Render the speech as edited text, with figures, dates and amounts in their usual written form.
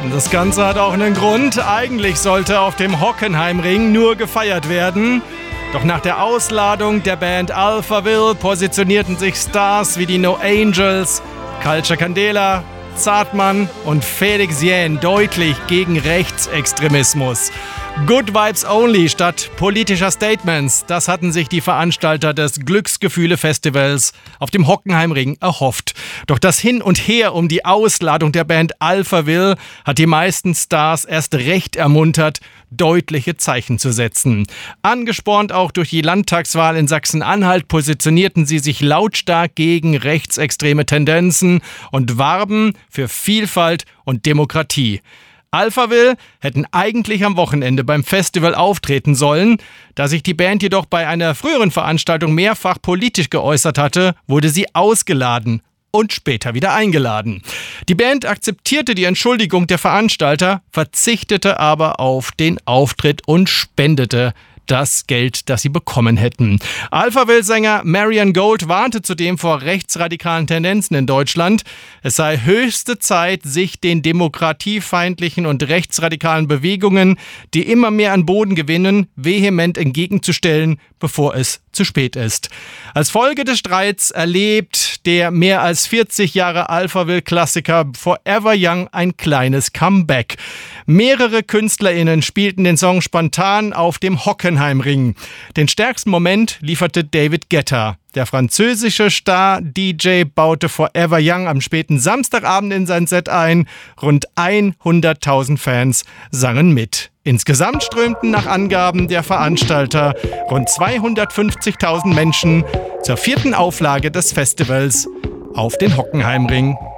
Das Ganze hat auch einen Grund. Eigentlich sollte auf dem Hockenheimring nur gefeiert werden. Doch nach der Ausladung der Band Alphaville positionierten sich Stars wie die No Angels, Culture Candela, Zartmann und Felix Jähn deutlich gegen Rechtsextremismus. Good Vibes Only statt politischer Statements, das hatten sich die Veranstalter des Glücksgefühle-Festivals auf dem Hockenheimring erhofft. Doch das Hin und Her um die Ausladung der Band Alphaville hat die meisten Stars erst recht ermuntert, deutliche Zeichen zu setzen. Angespornt auch durch die Landtagswahl in Sachsen-Anhalt positionierten sie sich lautstark gegen rechtsextreme Tendenzen und warben für Vielfalt und Demokratie. Alphaville hätten eigentlich am Wochenende beim Festival auftreten sollen. Da sich die Band jedoch bei einer früheren Veranstaltung mehrfach politisch geäußert hatte, wurde sie ausgeladen und später wieder eingeladen. Die Band akzeptierte die Entschuldigung der Veranstalter, verzichtete aber auf den Auftritt und spendete das Geld, das sie bekommen hätten. Alphaville-Sänger Marian Gold warnte zudem vor rechtsradikalen Tendenzen in Deutschland. Es sei höchste Zeit, sich den demokratiefeindlichen und rechtsradikalen Bewegungen, die immer mehr an Boden gewinnen, vehement entgegenzustellen, bevor es zu spät ist. Als Folge des Streits erlebt der mehr als 40 Jahre Alphaville-Klassiker Forever Young ein kleines Comeback. Mehrere KünstlerInnen spielten den Song spontan auf dem Hockenheimring. Den stärksten Moment lieferte David Guetta. Der französische Star-DJ baute Forever Young am späten Samstagabend in sein Set ein. Rund 100.000 Fans sangen mit. Insgesamt strömten nach Angaben der Veranstalter rund 250.000 Menschen zur 4. Auflage des Festivals auf den Hockenheimring.